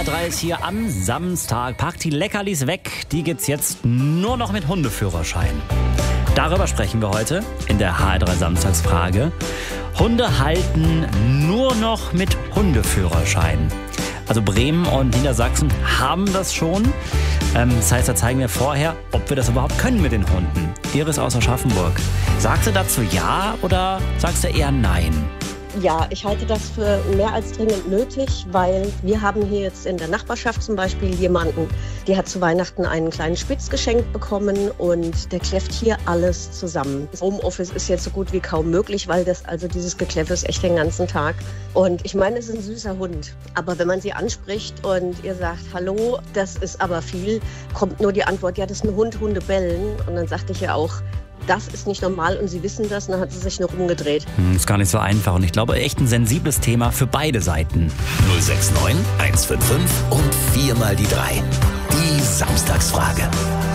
HR3 ist hier am Samstag. Packt die Leckerlis weg. Die gibt's jetzt nur noch mit Hundeführerschein. Darüber sprechen wir heute in der HR3 Samstagsfrage. Hunde halten nur noch mit Hundeführerschein. Also Bremen und Niedersachsen haben das schon. Das heißt, da zeigen wir vorher, ob wir das überhaupt können mit den Hunden. Iris aus Aschaffenburg. Sagst du dazu ja oder sagst du eher nein? Ja, ich halte das für mehr als dringend nötig, weil wir haben hier jetzt in der Nachbarschaft zum Beispiel jemanden, der hat zu Weihnachten einen kleinen Spitz geschenkt bekommen und der kläfft hier alles zusammen. Das Homeoffice ist jetzt so gut wie kaum möglich, weil dieses Gekläffe ist echt den ganzen Tag. Und ich meine, es ist ein süßer Hund, aber wenn man sie anspricht und ihr sagt, hallo, das ist aber viel, kommt nur die Antwort, ja, das ist ein Hund, Hunde bellen. Und dann sagte ich ja auch, das ist nicht normal und sie wissen das, und dann hat sie sich noch umgedreht. Ist gar nicht so einfach und ich glaube, echt ein sensibles Thema für beide Seiten. 069 155 und 4 mal die 3. Die Samstagsfrage.